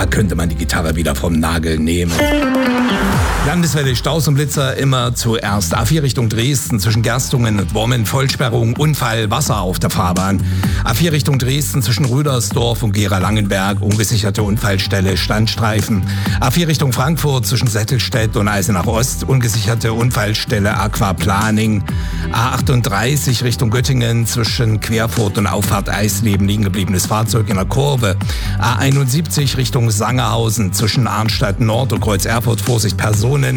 Da könnte man die Gitarre wieder vom Nagel nehmen. Landeswelle Staus und Blitzer immer zuerst. A4 Richtung Dresden zwischen Gerstungen und Wormen, Vollsperrung, Unfall, Wasser auf der Fahrbahn. A4 Richtung Dresden zwischen Rüdersdorf und Gera-Langenberg, ungesicherte Unfallstelle, Standstreifen. A4 Richtung Frankfurt zwischen Settelstedt und Eisenach Ost, ungesicherte Unfallstelle Aquaplaning. A38 Richtung Göttingen zwischen Querfurt und Auffahrt Eisleben, liegen gebliebenes Fahrzeug in der Kurve. A71 Richtung Sangerhausen zwischen Arnstadt Nord und Kreuz Erfurt, Vorsicht Personen.